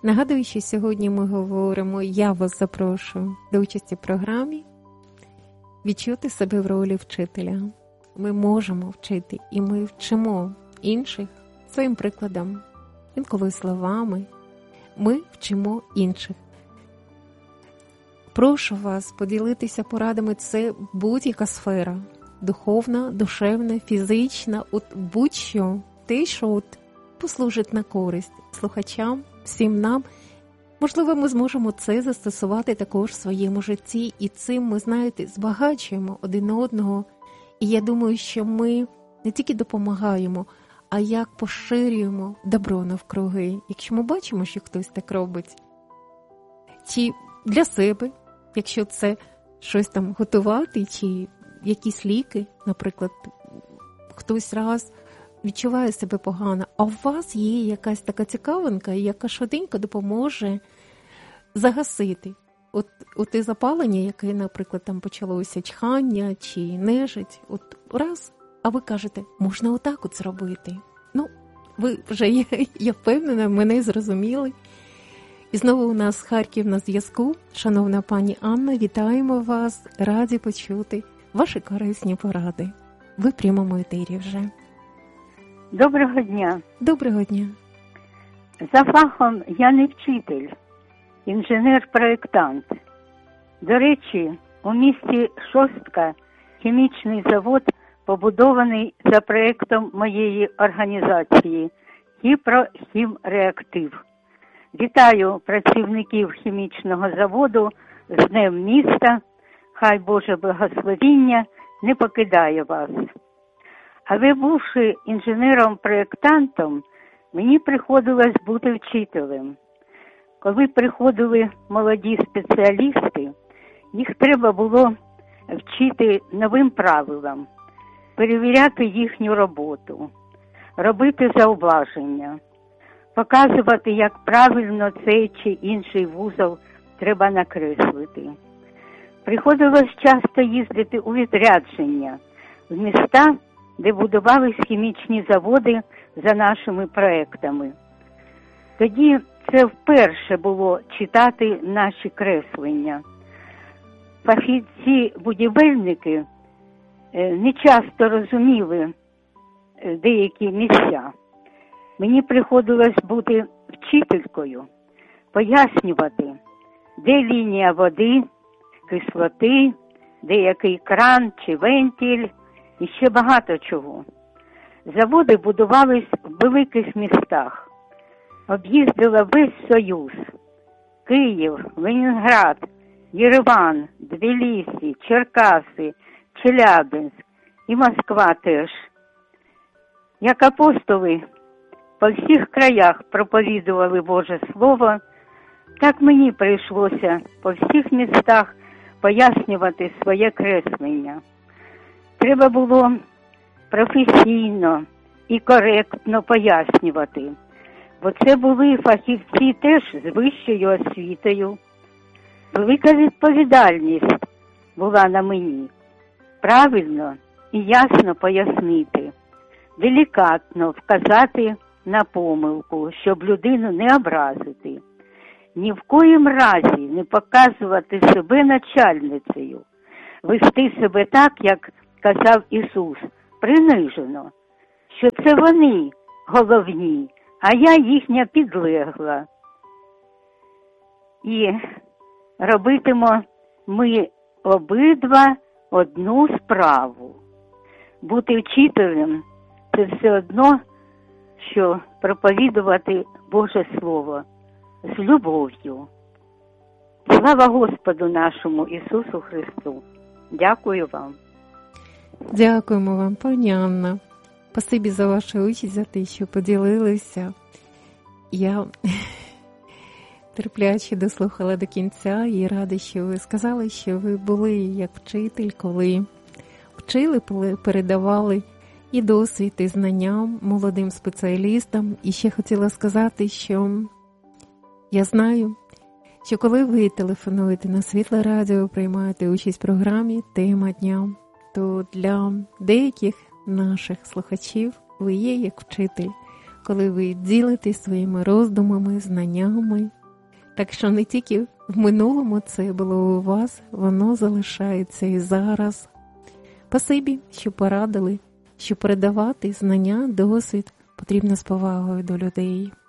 Нагадую, що сьогодні ми говоримо, я вас запрошую до участі в програмі «Відчути себе в ролі вчителя». Ми можемо вчити, і ми вчимо інших своїм прикладом, інколи словами. Ми вчимо інших. Прошу вас поділитися порадами, це будь-яка сфера. Духовна, душевна, фізична, будь-що. Те, що послужить на користь слухачам, всім нам. Можливо, ми зможемо це застосувати також в своєму житті. І цим ми, знаєте, збагачуємо один одного. І я думаю, що ми не тільки допомагаємо, а як поширюємо добро навкруги. Якщо ми бачимо, що хтось так робить. Чи для себе, якщо це щось там готувати, чи якісь ліки, наприклад, хтось раз відчуває себе погано, а у вас є якась така цікавинка, яка швиденько допоможе загасити. Те запалення, яке, наприклад, там почалося чхання чи нежить, раз, а ви кажете, можна отак зробити. Ви вже, я впевнена, мене зрозуміли. І знову у нас Харків на зв'язку. Шановна пані Анна, вітаємо вас, раді почути ваші корисні поради. Ви в прямому етері вже. Доброго дня. Доброго дня. За фахом я не вчитель, інженер-проєктант. До речі, у місті Шостка хімічний завод побудований за проєктом моєї організації «Гіпрохімреактив». Вітаю працівників хімічного заводу з Днем міста. Хай Боже благословіння не покидає вас. Але бувши інженером-проєктантом, мені приходилось бути вчителем. Коли приходили молоді спеціалісти, їх треба було вчити новим правилам, перевіряти їхню роботу, робити зауваження, показувати, як правильно цей чи інший вузол треба накреслити. Приходилось часто їздити у відрядження в міста, де будувались хімічні заводи за нашими проектами. Тоді це вперше було читати наші креслення. Фахівці-будівельники не часто розуміли деякі місця. Мені приходилось бути вчителькою, пояснювати, де лінія води, кислоти, де який кран чи вентиль, і ще багато чого. Заводи будувались в великих містах. Об'їздила весь Союз. Київ, Ленінград, Єреван, Тбілісі, Черкаси, Челябинськ і Москва теж. Як апостоли по всіх краях проповідували Боже Слово, так мені прийшлося по всіх містах пояснювати своє креслення. Треба було професійно і коректно пояснювати, бо це були фахівці теж з вищою освітою. Велика відповідальність була на мені. Правильно і ясно пояснити, делікатно вказати на помилку, щоб людину не образити. Ні в коїм разі не показувати себе начальницею, вести себе так, як казав Ісус, принижено, що це вони головні, а я їхня підлегла. І робитимо ми обидва одну справу. Бути вчителем – це все одно, що проповідувати Боже Слово з любов'ю. Слава Господу нашому Ісусу Христу! Дякую вам. Дякуємо вам, пані Анна. Спасибі за вашу участь, за те, що поділилися. Я терпляче дослухала до кінця і рада, що ви сказали, що ви були як вчитель, коли вчили, передавали і досвід, і знання молодим спеціалістам. І ще хотіла сказати, що я знаю, що коли ви телефонуєте на Світле Радіо, приймаєте участь в програмі «Тема дня», то для деяких наших слухачів ви є як вчитель. коли ви ділитесь своїми роздумами, знаннями. Так що не тільки в минулому це було у вас, воно залишається і зараз. Спасибі, що порадили, що передавати знання, досвід потрібно з повагою до людей.